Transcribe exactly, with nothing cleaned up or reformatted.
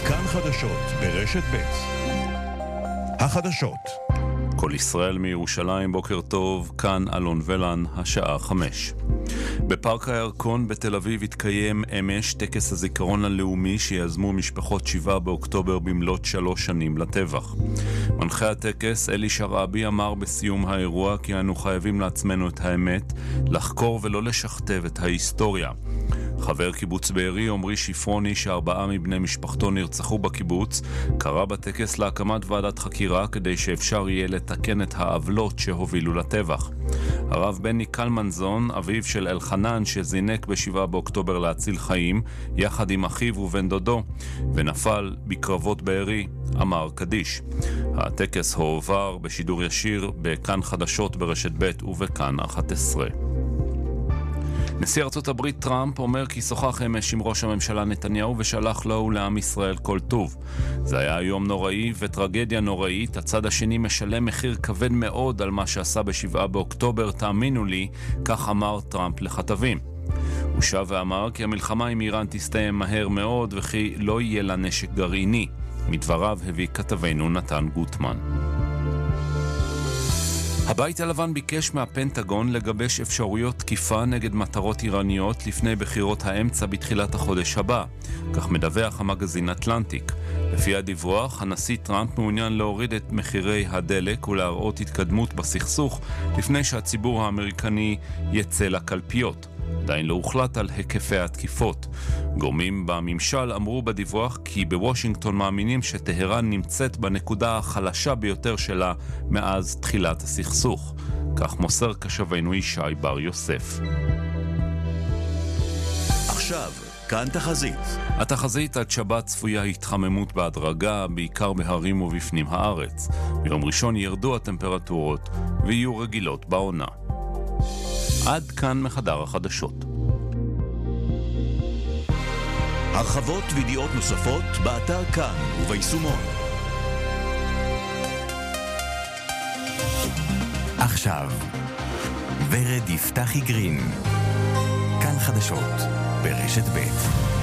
כאן חדשות ברשת ב'. החדשות. כל ישראל מירושלים, בוקר טוב, כאן אלון ולן, השעה חמש. בפארק הירקון בתל אביב התקיים אמש טקס הזיכרון הלאומי שיזמו משפחות שבעה באוקטובר במלאת שלוש שנים לטבח. מנחה הטקס אלי שרעבי אמר בסיום האירוע כי אנו חייבים לעצמנו את האמת, לחקור ולא לשכתב את ההיסטוריה. חבר קיבוץ בארי עמרי שפרוני, שארבעה מבני משפחתו נרצחו בקיבוץ, קרא בטקס להקמת ועדת חקירה כדי שאפשר יהיה לתקן את העוולות שהובילו לטבח. הרב בני קלמנזון, אביו של אלחנן שזינק בשבעה באוקטובר להציל חיים, יחד עם אחיו ובן דודו, ונפל בקרבות בארי, אמר קדיש. הטקס הועבר בשידור ישיר בכאן חדשות ברשת ב' ובכאן אחת עשרה. נשיא ארצות הברית טראמפ אומר כי שוחח אמש עם ראש הממשלה נתניהו ושלח לו ולעם ישראל כל טוב. זה היה יום נוראי וטרגדיה נוראית, הצד השני משלם מחיר כבד מאוד על מה שעשה בשבעה באוקטובר, תאמינו לי, כך אמר טראמפ לכתבים. הוא שב ואמר כי המלחמה עם איראן תסתיים מהר מאוד וכי לא יהיה לה נשק גרעיני. מדבריו הביא כתבנו נתן גוטמן. הבית הלבן ביקש מהפנטגון לגבש אפשרויות תקיפה נגד מטרות איראניות לפני בחירות האמצע בתחילת החודש הבא, כך מדווח המגזין אטלנטיק. לפי הדיווח, הנשיא טראמפ מעוניין להוריד את מחירי הדלק ולהראות התקדמות בסכסוך לפני שהציבור האמריקני יצא לקלפיות. עדיין לא הוחלט על היקפי התקיפות. גורמים בממשל אמרו בדיווח כי בוושינגטון מאמינים שטהרן נמצאת בנקודה החלשה ביותר שלה מאז תחילת הסכסוך. כך מוסר קשבנו ישי בר יוסף. עכשיו, כאן תחזית. התחזית עד שבת צפויה התחממות בהדרגה, בעיקר בהרים ובפנים הארץ. ביום ראשון ירדו הטמפרטורות ויהיו רגילות בעונה. עד כאן מחדר החדשות. הרחבות וידיעות נוספות באתר כאן וביישומון. עכשיו, ורד יפתחי גרין. כאן חדשות ברשת ב'.